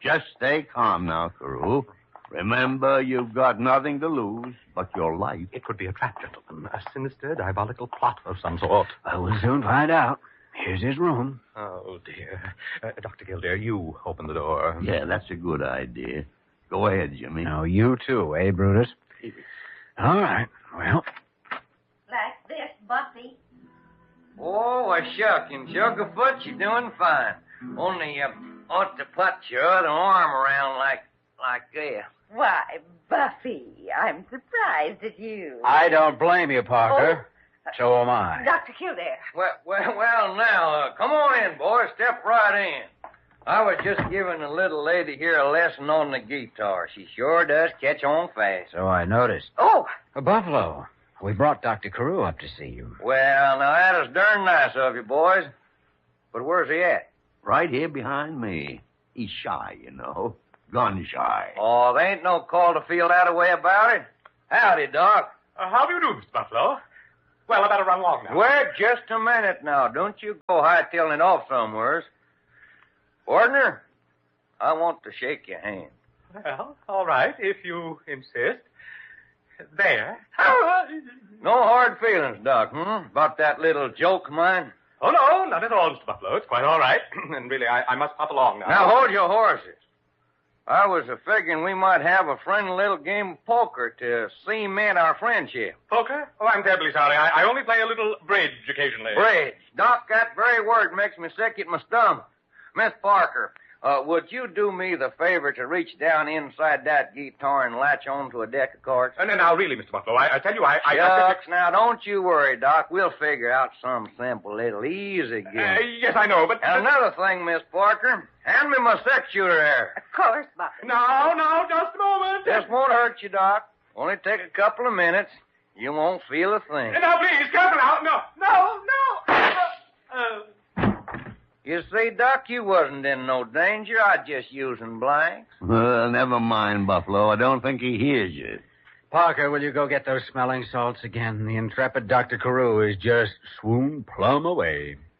Just stay calm now, Carew. Remember, you've got nothing to lose but your life. It could be a trap, gentlemen. A sinister, diabolical plot of some sort. Well, we'll soon find out. Here's his room. Oh, dear. Dr. Kildare, you open the door. Yeah, that's a good idea. Go ahead, Jimmy. No, you too, eh, Brutus? All right. Well, Like this, Buffy. Oh, a shucking, Sugarfoot, you're doing fine. Only you ought to put your other arm around like this. Why, Buffy, I'm surprised at you. I don't blame you, Parker. So am I. Dr. Kildare. Well, now, come on in, boy. Step right in. I was just giving the little lady here a lesson on the guitar. She sure does catch on fast. So I noticed. Oh, Buffalo, we brought Dr. Carew up to see you. Well, now, that is darn nice of you, boys. But where's he at? Right here behind me. He's shy, you know. Gun shy. Oh, there ain't no call to feel that way about it. Howdy, Doc. How do you do, Mr. Buffalo? Well, I better run along now. Wait just a minute now. Don't you go hightailing off somewheres. Partner, I want to shake your hand. Well, all right, if you insist. There. No hard feelings, Doc, about that little joke of mine? Oh, no, not at all, Mr. Buffalo. It's quite all right. And really, I must hop along now. Now, hold your horses. I was figuring we might have a friendly little game of poker to cement our friendship. Poker? Oh, I'm terribly sorry. I only play a little bridge occasionally. Bridge. Doc, that very word makes me sick at my stomach. Miss Parker, would you do me the favor to reach down inside that guitar and latch onto a deck of cards? Now, really, Mr. Buffalo, I tell you, Shucks, now, don't you worry, Doc. We'll figure out some simple little easy game. Yes, I know, but... And another thing, Miss Parker, hand me my six-shooter there. of course, Buffy. No, just a moment. This won't hurt you, Doc. Only take a couple of minutes. You won't feel a thing. Now, please, careful now. No. You see, Doc, you wasn't in no danger. I just using blanks. Well, never mind, Buffalo. I don't think he hears you. Parker, will you go get those smelling salts again? The intrepid Dr. Carew is just swooned plumb away.